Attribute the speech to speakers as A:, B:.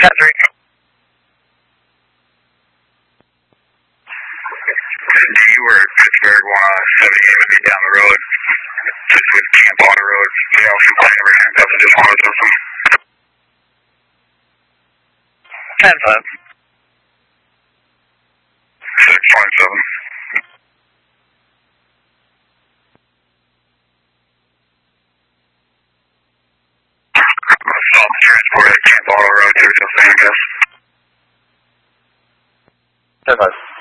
A: You were at Pittsburgh 178 would be down the road. Just with Camp Auto Road. They also play everything up in just one of them.
B: 10-5.
A: 627. Stop transport at Camp Auto Road, 2 till San Gus.
B: 10-5.